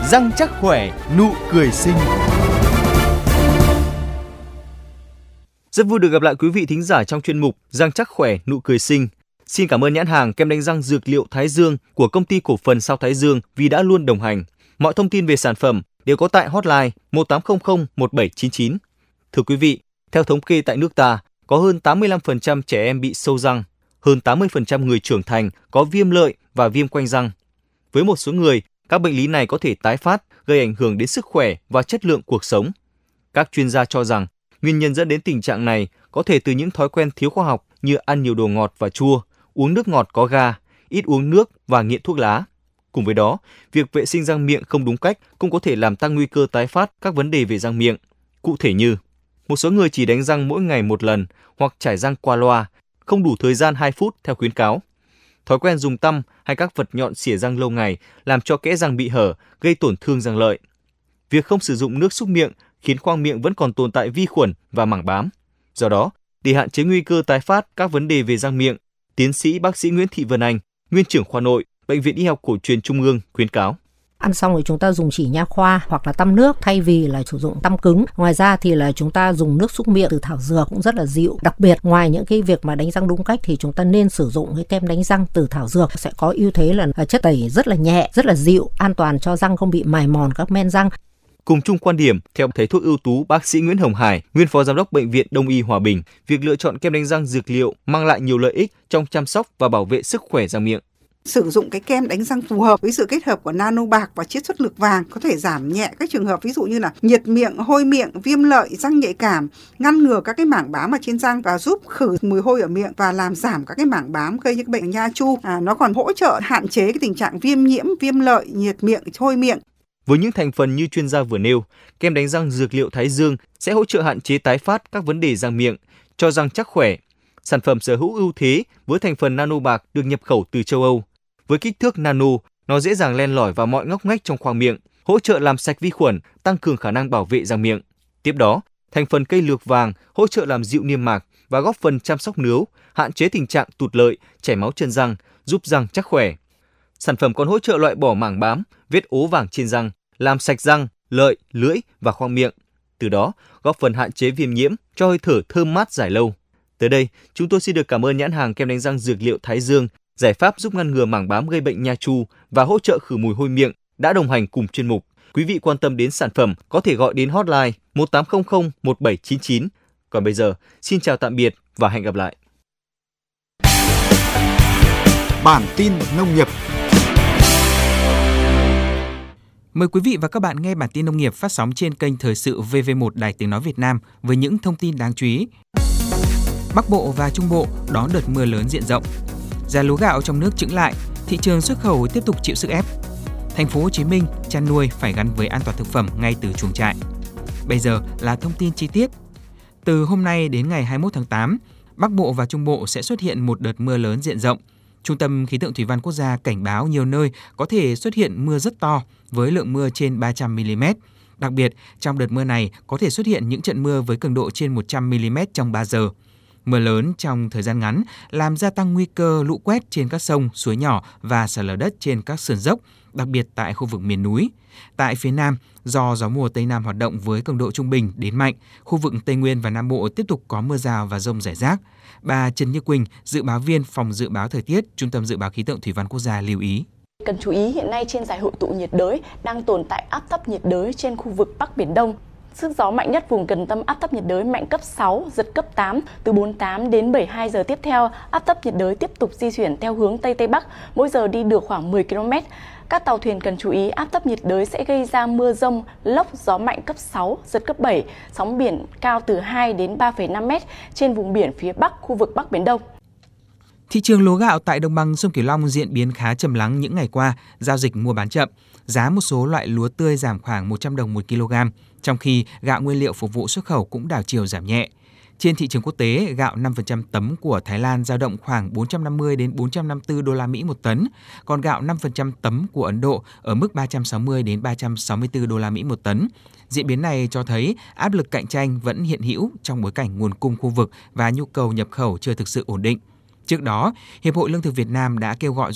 răng chắc khỏe, nụ cười xinh. Rất vui được gặp lại quý vị thính giả trong chuyên mục Răng chắc khỏe, nụ cười xinh. Xin cảm ơn nhãn hàng kem đánh răng dược liệu Thái Dương của công ty cổ phần Sao Thái Dương vì đã luôn đồng hành. Mọi thông tin về sản phẩm đều có tại hotline 1800 1799. Thưa quý vị, theo thống kê tại nước ta, có hơn 85% trẻ em bị sâu răng, hơn 80% người trưởng thành có viêm lợi và viêm quanh răng. Với một số người, các bệnh lý này có thể tái phát, gây ảnh hưởng đến sức khỏe và chất lượng cuộc sống. Các chuyên gia cho rằng, nguyên nhân dẫn đến tình trạng này có thể từ những thói quen thiếu khoa học như ăn nhiều đồ ngọt và chua, uống nước ngọt có ga, ít uống nước và nghiện thuốc lá. Cùng với đó, việc vệ sinh răng miệng không đúng cách cũng có thể làm tăng nguy cơ tái phát các vấn đề về răng miệng. Cụ thể như, một số người chỉ đánh răng mỗi ngày một lần hoặc chải răng qua loa, không đủ thời gian 2 phút theo khuyến cáo. Thói quen dùng tăm hay các vật nhọn xỉa răng lâu ngày làm cho kẽ răng bị hở, gây tổn thương răng lợi. Việc không sử dụng nước súc miệng khiến khoang miệng vẫn còn tồn tại vi khuẩn và mảng bám. Do đó, để hạn chế nguy cơ tái phát các vấn đề về răng miệng, tiến sĩ bác sĩ Nguyễn Thị Vân Anh, nguyên trưởng khoa nội, Bệnh viện Y học cổ truyền Trung ương khuyến cáo. Ăn xong thì chúng ta dùng chỉ nha khoa hoặc là tăm nước thay vì là sử dụng tăm cứng. Ngoài ra thì là chúng ta dùng nước súc miệng từ thảo dược cũng rất là dịu. Đặc biệt ngoài những cái việc mà đánh răng đúng cách thì chúng ta nên sử dụng cái kem đánh răng từ thảo dược, sẽ có ưu thế là chất tẩy rất là nhẹ, rất là dịu, an toàn cho răng không bị mài mòn các men răng. Cùng chung quan điểm, theo thầy thuốc ưu tú bác sĩ Nguyễn Hồng Hải, nguyên phó giám đốc Bệnh viện Đông y Hòa Bình, việc lựa chọn kem đánh răng dược liệu mang lại nhiều lợi ích trong chăm sóc và bảo vệ sức khỏe răng miệng. Sử dụng cái kem đánh răng phù hợp với sự kết hợp của nano bạc và chiết xuất lực vàng có thể giảm nhẹ các trường hợp ví dụ như là nhiệt miệng, hôi miệng, viêm lợi, răng nhạy cảm, ngăn ngừa các cái mảng bám ở trên răng và giúp khử mùi hôi ở miệng và làm giảm các cái mảng bám gây những bệnh nha chu. Nó còn hỗ trợ hạn chế cái tình trạng viêm nhiễm, viêm lợi, nhiệt miệng, hôi miệng. Với những thành phần như chuyên gia vừa nêu, kem đánh răng dược liệu Thái Dương sẽ hỗ trợ hạn chế tái phát các vấn đề răng miệng, cho răng chắc khỏe. Sản phẩm sở hữu ưu thế với thành phần nano bạc được nhập khẩu từ châu Âu. Với kích thước nano, nó dễ dàng len lỏi vào mọi ngóc ngách trong khoang miệng, hỗ trợ làm sạch vi khuẩn, tăng cường khả năng bảo vệ răng miệng. Tiếp đó, thành phần cây lược vàng hỗ trợ làm dịu niêm mạc và góp phần chăm sóc nướu, hạn chế tình trạng tụt lợi, chảy máu chân răng, giúp răng chắc khỏe. Sản phẩm còn hỗ trợ loại bỏ mảng bám, vết ố vàng trên răng, làm sạch răng, lợi, lưỡi và khoang miệng. Từ đó, góp phần hạn chế viêm nhiễm, cho hơi thở thơm mát dài lâu. Tới đây, chúng tôi xin được cảm ơn nhãn hàng kem đánh răng dược liệu Thái Dương, giải pháp giúp ngăn ngừa mảng bám gây bệnh nha chu và hỗ trợ khử mùi hôi miệng đã đồng hành cùng chuyên mục. Quý vị quan tâm đến sản phẩm có thể gọi đến hotline 1800 1799. Còn bây giờ, xin chào tạm biệt và hẹn gặp lại. Bản tin nông nghiệp. Mời quý vị và các bạn nghe bản tin nông nghiệp phát sóng trên kênh Thời sự VV1 Đài Tiếng nói Việt Nam với những thông tin đáng chú ý. Bắc Bộ và Trung Bộ đón đợt mưa lớn diện rộng. Giá lúa gạo trong nước chững lại, thị trường xuất khẩu tiếp tục chịu sức ép. Thành phố Hồ Chí Minh chăn nuôi phải gắn với an toàn thực phẩm ngay từ chuồng trại. Bây giờ là thông tin chi tiết. Từ hôm nay đến ngày 21 tháng 8, Bắc Bộ và Trung Bộ sẽ xuất hiện một đợt mưa lớn diện rộng. Trung tâm Khí tượng Thủy văn Quốc gia cảnh báo nhiều nơi có thể xuất hiện mưa rất to với lượng mưa trên 300 mm. Đặc biệt, trong đợt mưa này có thể xuất hiện những trận mưa với cường độ trên 100 mm trong 3 giờ. Mưa lớn trong thời gian ngắn làm gia tăng nguy cơ lũ quét trên các sông, suối nhỏ và sạt lở đất trên các sườn dốc, đặc biệt tại khu vực miền núi. Tại phía Nam, do gió mùa Tây Nam hoạt động với cường độ trung bình đến mạnh, khu vực Tây Nguyên và Nam Bộ tiếp tục có mưa rào và dông rải rác. Bà Trần Như Quỳnh, dự báo viên Phòng Dự báo Thời tiết, Trung tâm Dự báo Khí tượng Thủy văn Quốc gia lưu ý. Cần chú ý hiện nay trên giải hội tụ nhiệt đới đang tồn tại áp thấp nhiệt đới trên khu vực Bắc Biển Đông. Sức gió mạnh nhất vùng gần tâm áp thấp nhiệt đới mạnh cấp 6, giật cấp 8. Từ 48 đến 72 giờ tiếp theo, áp thấp nhiệt đới tiếp tục di chuyển theo hướng Tây Tây Bắc, mỗi giờ đi được khoảng 10 km. Các tàu thuyền cần chú ý áp thấp nhiệt đới sẽ gây ra mưa rông, lốc, gió mạnh cấp 6, giật cấp 7, sóng biển cao từ 2 đến 3,5 m trên vùng biển phía Bắc, khu vực Bắc Biển Đông. Thị trường lúa gạo tại đồng bằng sông Cửu Long diễn biến khá trầm lắng những ngày qua, giao dịch mua bán chậm. Giá một số loại lúa tươi giảm khoảng 100 đồng 1 kg, trong khi gạo nguyên liệu phục vụ xuất khẩu cũng đảo chiều giảm nhẹ. Trên thị trường quốc tế, gạo 5% tấm của Thái Lan dao động khoảng 450 đến 454 đô la Mỹ một tấn, còn gạo 5% tấm của Ấn Độ ở mức 360 đến 364 đô la Mỹ một tấn. Diễn biến này cho thấy áp lực cạnh tranh vẫn hiện hữu trong bối cảnh nguồn cung khu vực và nhu cầu nhập khẩu chưa thực sự ổn định. Trước đó, Hiệp hội Lương thực Việt Nam đã kêu gọi